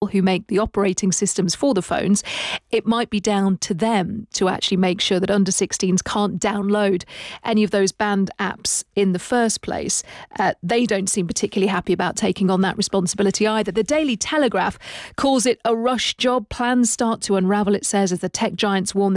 who make the operating systems for the phones, it might be down to them to actually make sure that under 16s can't download any of those banned apps in the first place. They don't seem particularly happy about taking on that responsibility either. The Daily Telegraph calls it a rush job. Plans start to unravel, it says, as the tech giants warn that